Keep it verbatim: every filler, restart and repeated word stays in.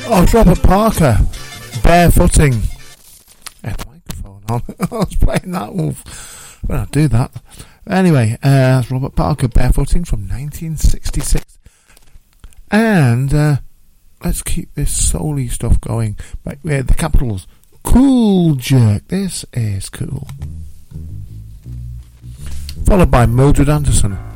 Oh, it's Robert Parker, Barefooting. I had the microphone on. I was playing that one. Well, I'll do that. Anyway, uh, that's Robert Parker, Barefooting from nineteen sixty-six. And uh, let's keep this soul-y stuff going. But we had the Capitals. Cool Jerk. This is cool. Followed by Mildred Anderson.